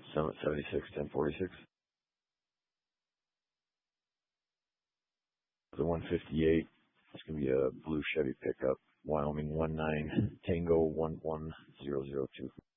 Summit 76, 1046. The 158. It's going to be a blue Chevy pickup, Wyoming 19 Tango 11002.